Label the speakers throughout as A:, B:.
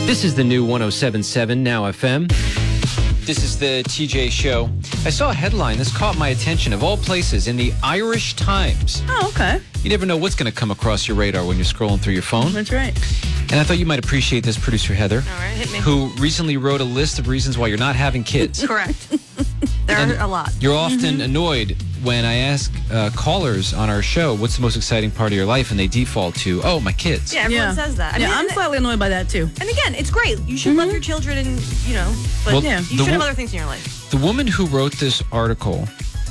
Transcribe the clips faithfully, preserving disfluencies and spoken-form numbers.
A: This is the new one oh seven point seven Now F M. This is the T J Show. I saw a headline. This caught my attention, of all places, in the Irish Times.
B: Oh, okay.
A: You never know what's going to come across your radar when you're scrolling through your phone.
B: That's right.
A: And I thought you might appreciate this, producer Heather.
C: All right, hit me.
A: Who recently wrote a list of reasons why you're not having kids.
C: Correct. There
A: And
C: are a lot.
A: You're often mm-hmm. annoyed when I ask uh, callers on our show, what's the most exciting part of your life? And they default to, oh, my kids.
C: Yeah, everyone
B: yeah.
C: says that. I
B: yeah,
C: mean,
B: I'm slightly annoyed by that, too.
C: And again, it's great. You should
B: mm-hmm.
C: love your children and, you know, but
A: well,
C: yeah, you should have other things in your life.
A: The woman who wrote this article,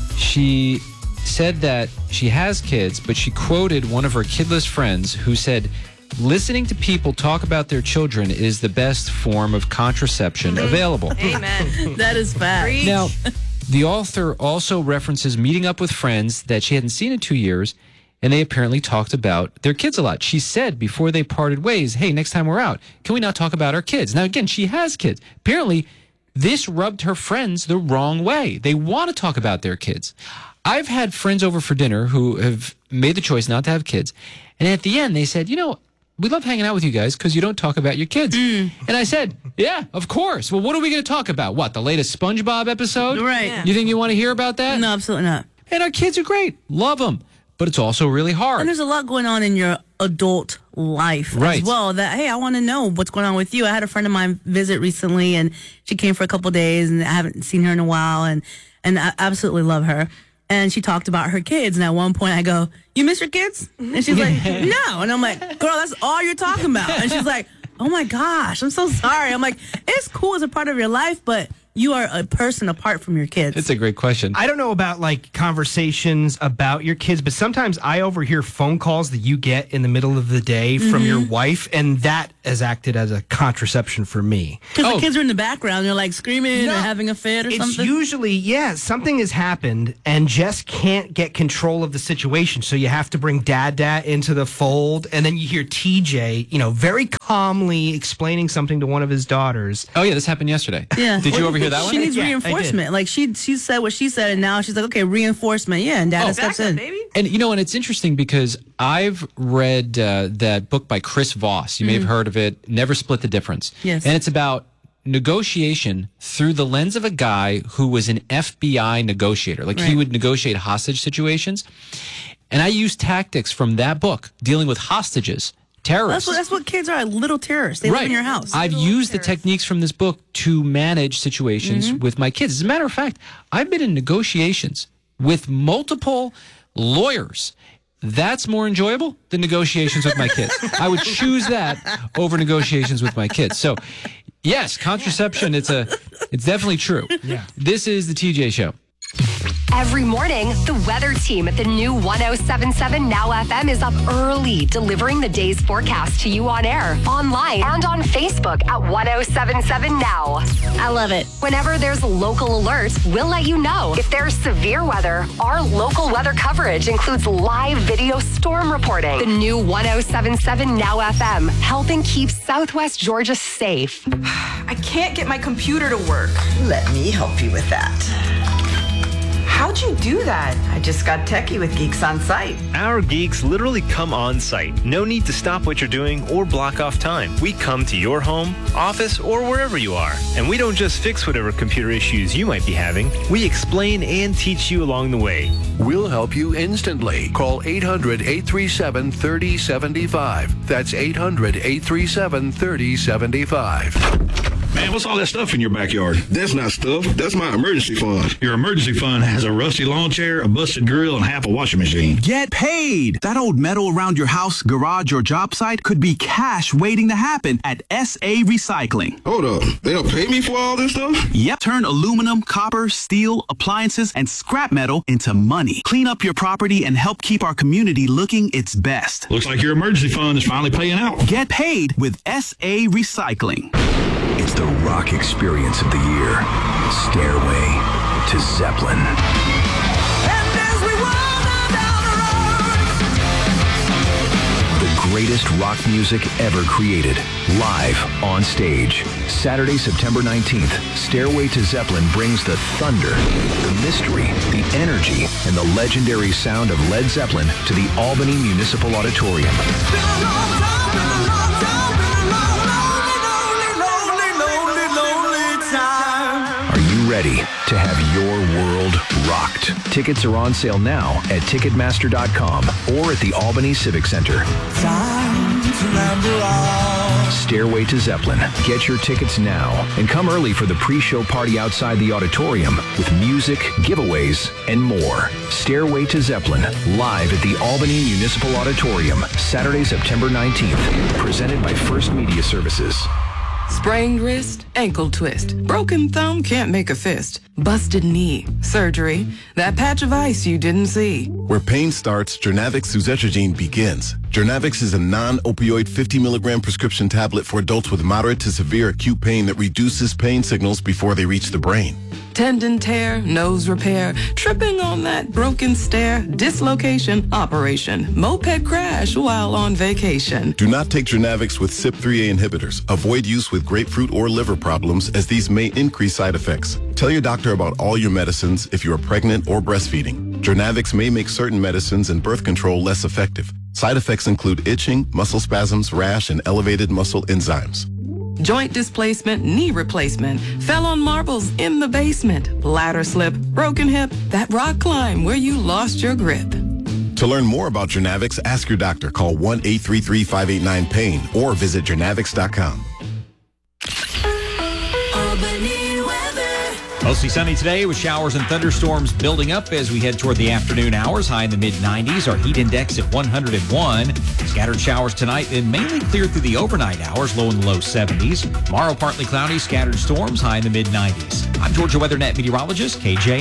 A: she said that she has kids, but she quoted one of her kidless friends who said, listening to people talk about their children is the best form of contraception available.
C: Amen.
B: That is fact.
C: Preach.
A: Now, the author also references meeting up with friends that she hadn't seen in two years, and they apparently talked about their kids a lot. She said before they parted ways, hey, next time we're out, can we not talk about our kids? Now, again, she has kids. Apparently, this rubbed her friends the wrong way. They want to talk about their kids. I've had friends over for dinner who have made the choice not to have kids, and at the end, they said, you know, we love hanging out with you guys because you don't talk about your kids. Mm. And I said, yeah, of course. Well, what are we going to talk about? What, the latest SpongeBob episode?
B: Right.
C: Yeah.
A: You think you want to hear about that?
B: No, absolutely not.
A: And our kids are great. Love them. But it's also really hard.
B: And there's a lot going on in your adult life
A: right.
B: as well that, hey, I want to know what's going on with you. I had a friend of mine visit recently, and she came for a couple of days, and I haven't seen her in a while, and, and I absolutely love her. And she talked about her kids. And at one point I go, you miss your kids? And she's like, no. And I'm like, girl, that's all you're talking about. And she's like, oh my gosh, I'm so sorry. I'm like, it's cool as a part of your life, but you are a person apart from your kids.
A: It's a great question.
D: I don't know about like conversations about your kids, but sometimes I overhear phone calls that you get in the middle of the day from mm-hmm. your wife, and that has acted as a contraception for me.
B: Because
A: oh.
B: the kids are in the background, they're like screaming no, or having a fit or
D: it's
B: something.
D: It's usually, yeah, something has happened and Jess can't get control of the situation, so you have to bring Dad Dad into the fold, and then you hear T J, you know, very calmly explaining something to one of his daughters.
A: Oh yeah, this happened yesterday.
B: Yeah.
A: Did you overhear that one?
B: She needs
D: yeah,
B: reinforcement. Like she she said what she said, and now she's like, okay, reinforcement. Yeah, and Dad
A: oh,
B: steps in.
C: Baby.
A: And you know, and it's interesting because I've read uh, that book by Chris Voss. You may mm. have heard of it, Never Split the Difference.
B: Yes.
A: And it's about negotiation through the lens of a guy who was an F B I negotiator. Like right. he would negotiate hostage situations. And I used tactics from that book dealing with hostages. Terrorists.
B: That's what, that's what kids are, little terrorists. They
A: right.
B: live in your house.
A: I've
C: little
A: used
C: terrorists.
A: the techniques from this book to manage situations mm-hmm. with my kids. As a matter of fact, I've been in negotiations with multiple lawyers. That's more enjoyable than negotiations with my kids. I would choose that over negotiations with my kids. So, yes, contraception, it's a, it's definitely true.
D: Yeah.
A: This is the T J Show.
E: Every morning, the weather team at the new one oh seven point seven Now F M is up early, delivering the day's forecast to you on air, online, and on Facebook at one oh seven point seven Now.
B: I love it.
E: Whenever there's a local alert, we'll let you know. If there's severe weather, our local weather coverage includes live video storm reporting. The new one oh seven point seven Now F M, helping keep Southwest Georgia safe.
C: I can't get my computer to work.
F: Let me help you with that.
C: How'd you do that?
F: I just got techie with Geeks on Site.
G: Our geeks literally come on site. No need to stop what you're doing or block off time. We come to your home, office, or wherever you are. And we don't just fix whatever computer issues you might be having. We explain and teach you along the way.
H: We'll help you instantly. Call eight hundred, eight three seven, three oh seven five. That's eight hundred, eight three seven, three oh seven five.
I: Man, what's all that stuff in your backyard?
J: That's not stuff. That's my emergency fund.
I: Your emergency fund has a rusty lawn chair, a busted grill, and half a washing machine.
K: Get paid! That old metal around your house, garage, or job site could be cash waiting to happen at S A Recycling.
J: Hold up. They don't pay me for all this stuff?
K: Yep. Turn aluminum, copper, steel, appliances, and scrap metal into money. Clean up your property and help keep our community looking its best.
I: Looks like your emergency fund is finally paying out.
K: Get paid with S A Recycling.
L: It's the rock experience of the year. Stairway to Zeppelin.
M: And as we wander down the road,
L: the greatest rock music ever created, live on stage. Saturday, September nineteenth, Stairway to Zeppelin brings the thunder, the mystery, the energy, and the legendary sound of Led Zeppelin to the Albany Municipal Auditorium. nineteenth. Tickets are on sale now at Ticketmaster dot com or at the Albany Civic Center.
M: Time to remember all.
L: Stairway to Zeppelin. Get your tickets now and come early for the pre-show party outside the auditorium with music, giveaways, and more. Stairway to Zeppelin, live at the Albany Municipal Auditorium, Saturday, September nineteenth. Presented by First Media Services.
N: Sprained wrist, ankle twist, broken thumb, can't make a fist, busted knee, surgery, that patch of ice you didn't see.
O: Where pain starts, Jernavix suzetrigine begins. Jernavix is a non-opioid fifty milligram prescription tablet for adults with moderate to severe acute pain that reduces pain signals before they reach the brain.
N: Tendon tear, nose repair, tripping on that broken stair, dislocation, operation, moped crash while on vacation.
O: Do not take Jernavix with C Y P three A inhibitors. Avoid use with grapefruit or liver problems as these may increase side effects. Tell your doctor about all your medicines if you are pregnant or breastfeeding. Jernavix may make certain medicines and birth control less effective. Side effects include itching, muscle spasms, rash, and elevated muscle enzymes.
N: Joint displacement, knee replacement, fell on marbles in the basement, ladder slip, broken hip, that rock climb where you lost your grip.
O: To learn more about Jernavix, ask your doctor. Call one eight three three, five eight nine, pain or visit Jernavix dot com.
P: Mostly sunny today with showers and thunderstorms building up as we head toward the afternoon hours. High in the mid nineties. Our heat index at one hundred one. Scattered showers tonight and mainly clear through the overnight hours. Low in the low seventies. Tomorrow partly cloudy. Scattered storms. High in the mid nineties. I'm Georgia WeatherNet meteorologist K J